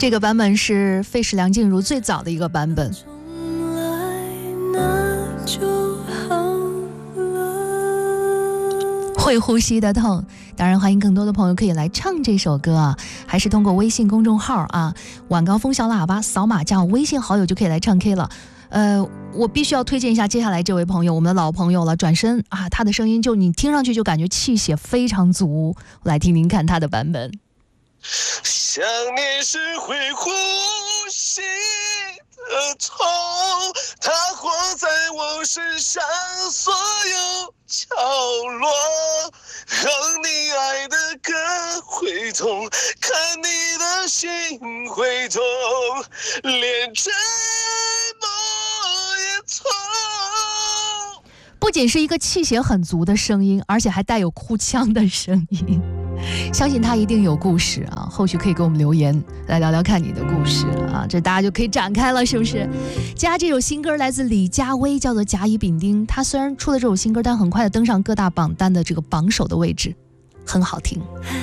这个版本是费时梁静茹最早的一个版本。会呼吸的痛，当然欢迎更多的朋友可以来唱这首歌啊，还是通过微信公众号啊，晚高峰小喇叭扫码加我微信好友就可以来唱 K 了。我必须要推荐一下接下来这位朋友，我们的老朋友了，转身啊，他的声音就你听上去就感觉气血非常足，我来听听看他的版本。 想念是会呼吸的痛，它活在我身上所有角落，哼你爱的歌会痛，看你的心会痛，连折磨也痛。 不仅是一个气血很足的声音，而且还带有哭腔的声音，相信他一定有故事啊！后续可以给我们留言来聊聊看你的故事啊，这大家就可以展开了，是不是？接下来这首新歌来自李佳薇，叫做《甲乙丙丁》。他虽然出了这首新歌，但很快的登上各大榜单的这个榜首的位置，很好听。